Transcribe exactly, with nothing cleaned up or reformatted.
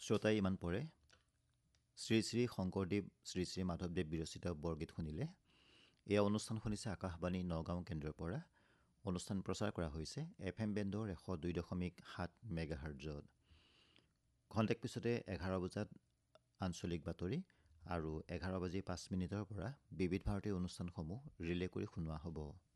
শ্ৰোতাই ইমান পৰে শ্ৰী শ্ৰী শংকৰদেৱ শ্ৰী শ্ৰী মাধৱদেৱ বিৰচিত বৰগীত শুনিলে। এয়া অনুষ্ঠান শুনিছে আকাশবাণী নগাঁও কেন্দ্ৰৰ পৰা। অনুষ্ঠান প্ৰচাৰ কৰা হৈছে এফ এম বেণ্ডৰ এশ দুই দশমিক সাত মেগাহাৰ্টজত। ঘণ্টেক পিছতে এঘাৰ বজাত আঞ্চলিক বাতৰি আৰু এঘাৰ বাজি পাঁচ মিনিটৰ পৰা বিবিধ ভাৰতীৰ অনুষ্ঠানসমূহ ৰিলে কৰি শুনোৱা হ'ব।